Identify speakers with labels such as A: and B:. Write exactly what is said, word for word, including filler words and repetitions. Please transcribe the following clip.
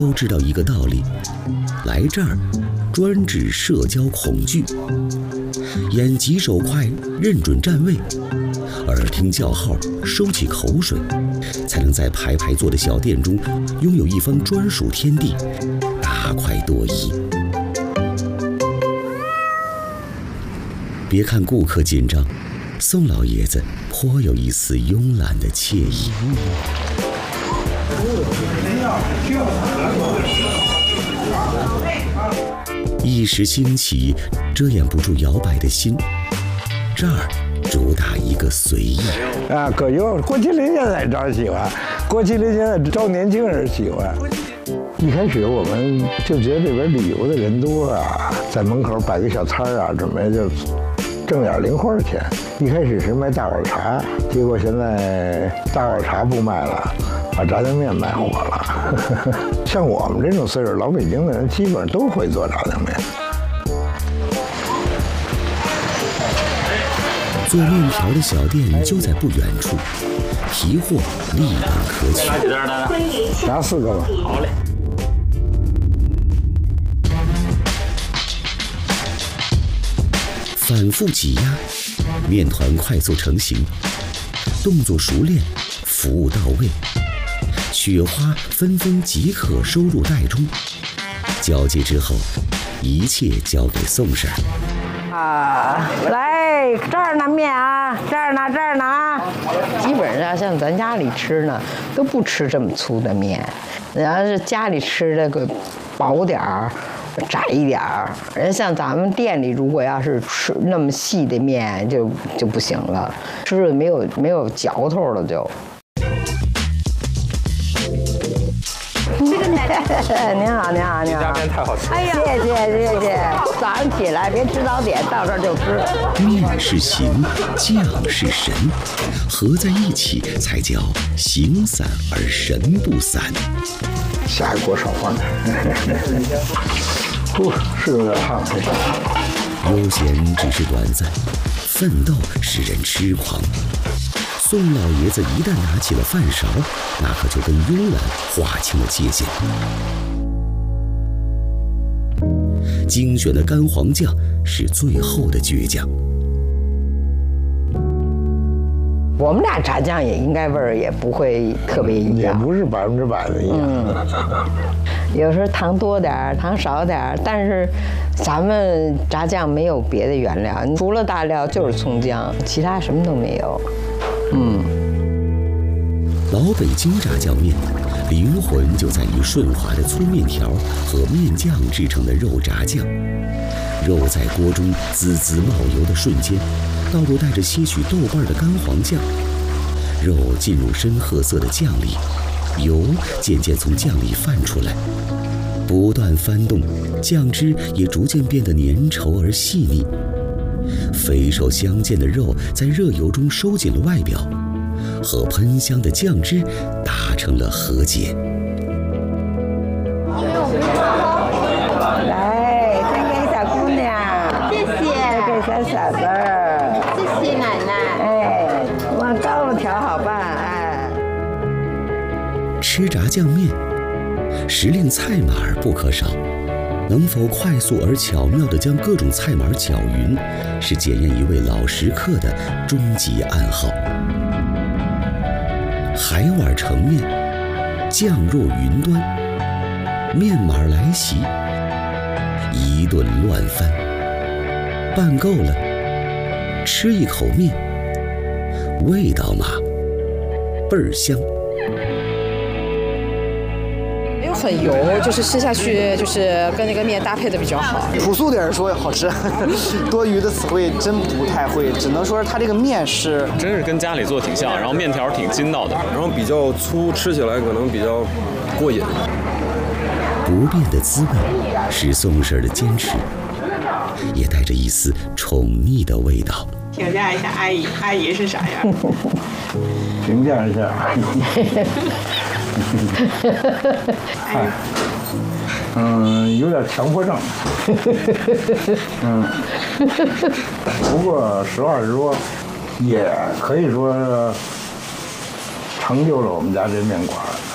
A: 都知道一个道理，来这儿专治社交恐惧，眼疾手快，认准站位，耳听叫号，收起口水，才能在排排坐的小店中拥有一方专属天地，大快朵颐。别看顾客紧张，宋老爷子颇有一丝慵懒的惬意。一时兴起，遮掩不住摇摆的心。这儿主打一个随意
B: 啊，可有郭麒麟现在招人喜欢，郭麒麟现在招年轻人喜欢。一开始我们就觉得这边旅游的人多啊，在门口摆个小摊儿啊，准备就挣点零花钱。一开始是卖大碗茶，结果现在大碗茶不卖了，把炸酱面卖火了。像我们这种岁数，老北京的人基本上都会做炸酱面。
A: 做面条的小店就在不远处，提货立等可取。
B: 拿四个吧。
C: 好嘞。
A: 反复挤压，面团快速成型，动作熟练，服务到位，雪花纷纷即可收入袋中。交接之后，一切交给宋婶儿。
D: 啊，来这儿呢面啊，这儿呢这儿呢啊。基本上像咱家里吃呢，都不吃这么粗的面，然后是家里吃的个薄点儿。窄一点儿，人像咱们店里，如果要是吃那么细的面，就就不行了，吃的没有没有嚼头了就。您好，您好，您好。
C: 这家面太好吃了。
D: 哎呀，谢谢谢谢。早上起来别吃早点，到这儿就吃。
A: 面是形，酱是神，合在一起才叫形散而神不散。
B: 下一锅烧饭。呼，是有点烫。
A: 悠闲只是短暂，奋斗使人痴狂。宋老爷子一旦拿起了饭勺，那可就跟慵懒划清了界限。精选的干黄酱是最后的倔强。
D: 我们俩炸酱也应该味儿也不会特别一样，
B: 也不是百分之百的一样。
D: 嗯、有时候糖多点儿，糖少点儿，但是咱们炸酱没有别的原料，除了大料就是葱姜，其他什么都没有。嗯，
A: 老北京炸酱面，灵魂就在于顺滑的粗面条和面酱制成的肉炸酱。肉在锅中滋滋冒油的瞬间，倒入带着些许豆瓣的干黄酱，肉进入深褐色的酱里，油渐渐从酱里泛出来，不断翻动，酱汁也逐渐变得粘稠而细腻。肥瘦相间的肉在热油中收紧了外表，和喷香的酱汁达成了和解。
D: 来，分给小姑娘，谢谢，给小嫂子，
E: 谢谢奶奶。
D: 哎，往高了调好办，哎。
A: 吃炸酱面，时令菜码不可少。能否快速而巧妙地将各种菜码搅匀，是检验一位老食客的终极暗号。海碗盛面，酱肉云端，面码来袭，一顿乱翻。拌够了，吃一口面，味道嘛，倍儿香。
F: 很油，就是吃下去就是跟那个面搭配的比较好。
G: 朴素点说好吃，多余的词汇真不太会，只能说它这个面是
C: 真是跟家里做的挺像，然后面条挺筋道的，
H: 然后比较粗，吃起来可能比较过瘾。
A: 不变的滋味是宋婶的坚持，也带着一丝宠溺的味道。
I: 评价一下阿姨，阿姨是啥样？
B: 评价一下。哎，嗯，有点强迫症。嗯，不过实话实说，也可以说成就了我们家这面馆。